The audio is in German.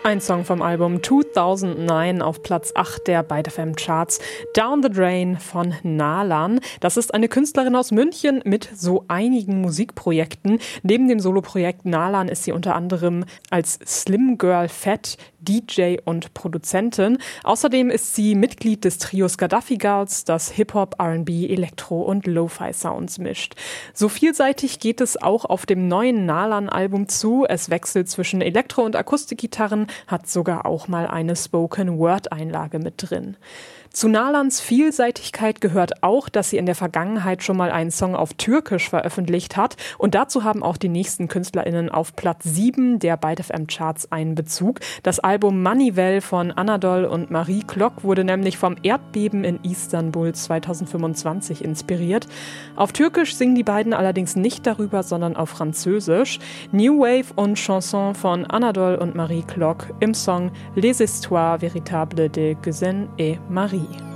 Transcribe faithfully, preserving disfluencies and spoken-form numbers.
Ein Song vom Album zweitausendneun auf Platz acht der Byte F M Charts. Down the Drain von Nalan. Das ist eine Künstlerin aus München mit so einigen Musikprojekten. Neben dem Soloprojekt Nalan ist sie unter anderem als Slim Girl Fat D J und Produzentin. Außerdem ist sie Mitglied des Trios Gaddafi Girls, das Hip-Hop, R and B, Elektro- und Lo-Fi-Sounds mischt. So vielseitig geht es auch auf dem neuen Nalan-Album zu. Es wechselt zwischen Elektro- und Akustikgitarren, hat sogar auch mal eine Spoken-Word-Einlage mit drin. Zu Nalans Vielseitigkeit gehört auch, dass sie in der Vergangenheit schon mal einen Song auf Türkisch veröffentlicht hat. Und dazu haben auch die nächsten KünstlerInnen auf Platz sieben der Byte F M Charts einen Bezug. Das Album Manivel von Anadol und Marie Klock wurde nämlich vom Erdbeben in Istanbul zweitausendfünfundzwanzig inspiriert. Auf Türkisch singen die beiden allerdings nicht darüber, sondern auf Französisch. New Wave und Chanson von Anadol und Marie Klock im Song Les Histoires Véritables de Güzen et Marie.